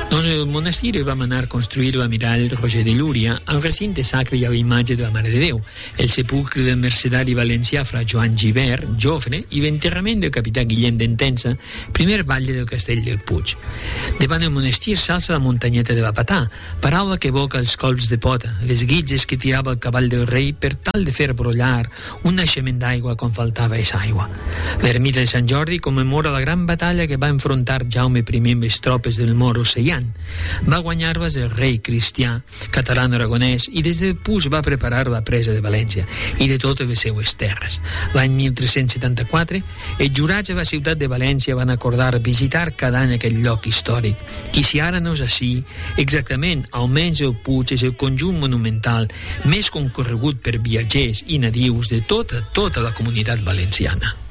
Doncs el monestir va manar construir l'amiral Roger de Llúria al recinte sacre i a la imatge de la Mare de Déu, el sepulcre del mercedari valencià fra Joan Gibert, Jofre, i l'enterrament del capità Guillem d'Entença, primer batlle del castell del Puig. Davant el monestir s'alça la muntanyeta de la Patà, paraula que evoca els colps de pota, les guitzes que tirava el cavall del rei per tal de fer brollar un naixement d'aigua quan faltava esa aigua. L'ermita de Sant Jordi commemora la gran batalla que va enfrontar Jaume I amb les tropes del moro Seian. Va guanyar-les el rei cristià català-aragonès i des del Puig va preparar la presa de València i de totes les seues terres. L'any 1374, els jurats de la ciutat de València van acordar visitar cada any aquest lloc històric. I si ara no és així, exactament, almenys el Puig és el conjunt monumental més concorregut per viatgers i nadius de tota la comunitat valenciana.